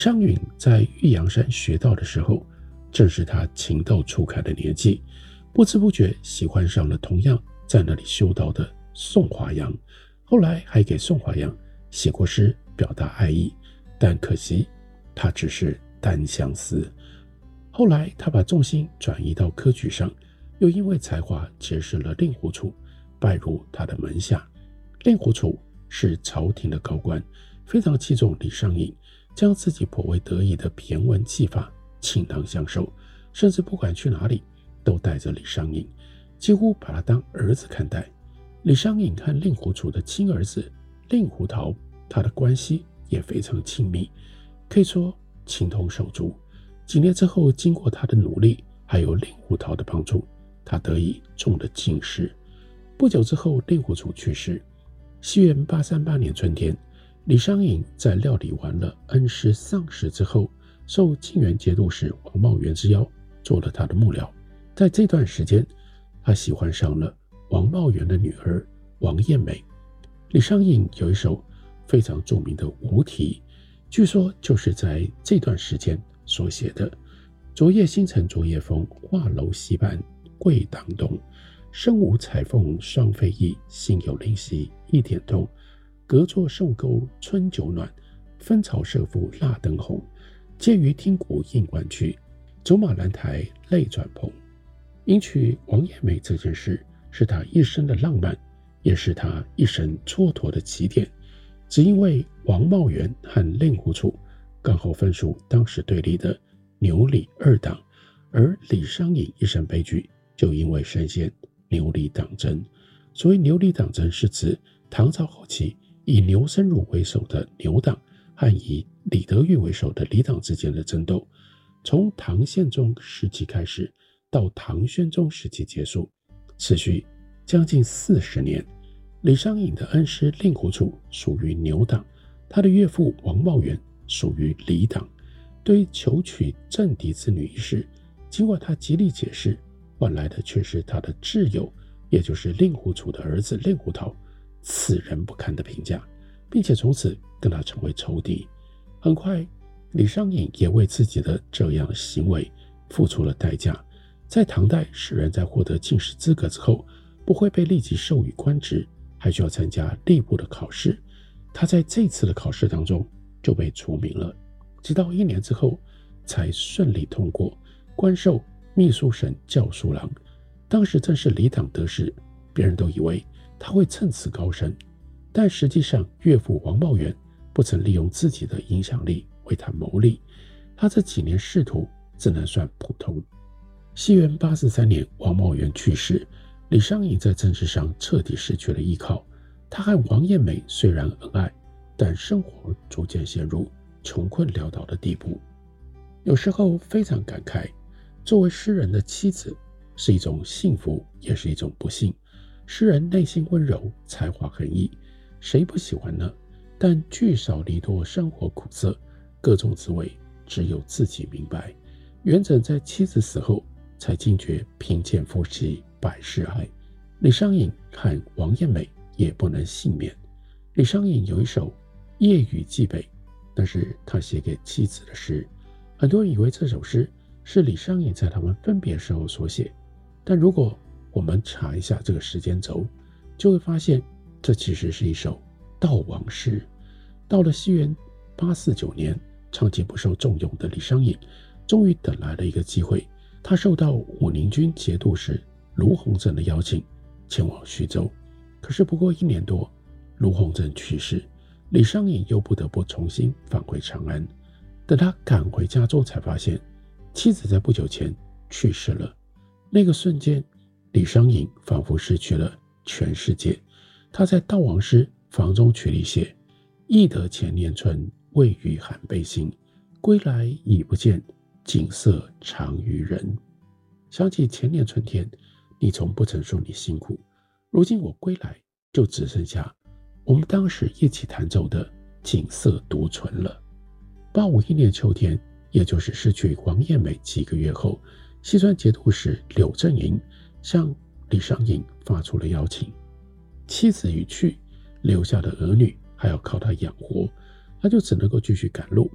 商允在玉阳山学道的时候，正是他情窦初开的年纪，不知不觉喜欢上了同样在那里修道的宋华阳，后来还给宋华阳写过诗表达爱意，但可惜他只是单相思。后来他把重心转移到科举上，又因为才华结识了令狐楚，拜入他的门下。令狐楚是朝廷的高官，非常器重李商隐，将自己颇为得意的骈文技法倾囊相授，甚至不管去哪里都带着李商隐，几乎把他当儿子看待。李商隐和令狐楚的亲儿子令狐桃，他的关系也非常亲密，可以说情同手足。几年之后，经过他的努力还有令狐桃的帮助，他得以中了进士。不久之后，令狐楚去世。西元838年春天，李商隐在料理完了恩师丧事之后，受晋元节度使王茂元之邀，做了他的幕僚。在这段时间，他喜欢上了王茂元的女儿王艳美。李商隐有一首非常著名的无题，据说就是在这段时间所写的：昨夜星辰昨夜风，画楼西畔桂当东。身无彩凤双飞翼，心有灵犀一点通。隔座送钩春酒暖，分草射覆蜡灯红。皆于听鼓应官去，走马兰台泪转蓬。迎娶王艳美这件事，是他一生的浪漫，也是他一生蹉跎的起点。只因为王茂元和令狐楚刚好分属当时对立的牛李二党，而李商隐一生悲剧就因为深陷牛李党争。所谓牛李党争，是指唐朝后期以牛僧孺为首的牛党和以李德裕为首的李党之间的争斗。从唐宪宗时期开始，到唐宣宗时期结束，持续将近40年。李商隐的恩师令狐楚属于牛党，他的岳父王茂元属于李党。对于求娶政敌之女一事，经过他极力解释，换来的却是他的挚友，也就是令狐楚的儿子令狐桃此人不堪的评价，并且从此跟他成为仇敌。很快，李商隐也为自己的这样的行为付出了代价。在唐代，士人在获得进士资格之后，不会被立即授予官职，还需要参加吏部的考试。他在这次的考试当中就被除名了，直到1年之后才顺利通过，官授秘书省校书郎。当时正是李党得势，别人都以为他会趁此高升，但实际上岳父王茂元不曾利用自己的影响力为他谋利，他这几年仕途只能算普通。西元843年，王茂元去世，李商隐在政治上彻底失去了依靠。他和王艳美虽然恩爱，但生活逐渐陷入穷困潦倒的地步。有时候非常感慨，作为诗人的妻子是一种幸福，也是一种不幸。诗人内心温柔，才华横溢，谁不喜欢呢？但聚少离多，生活苦涩，各种滋味只有自己明白。元稹在妻子死后才惊觉贫贱夫妻百事哀，李商隐和王艳美也不能幸免。李商隐有一首《夜雨寄北》，那是他写给妻子的诗。很多人以为这首诗是李商隐在他们分别时候所写，但如果我们查一下这个时间轴，就会发现这其实是一首悼亡诗。到了西元849年，长期不受重用的李商隐终于等来了一个机会，他受到武宁军节度使卢洪正的邀请，前往徐州。可是不过1年多，卢洪正去世，李商隐又不得不重新返回长安。等他赶回家中，才发现妻子在不久前去世了。那个瞬间，李商隐仿佛失去了全世界。他在悼亡诗房中曲里写：忆得前年春，未遇寒悲心，归来已不见，景色长于人。想起前年春天，你从不曾说你辛苦，如今我归来，就只剩下我们当时一起弹奏的景色独存了。851年秋天，也就是失去王艳美几个月后，西川节度使柳正营向李商隐发出了邀请。妻子已去，留下的儿女还要靠他养活，他就只能够继续赶路。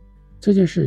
这件事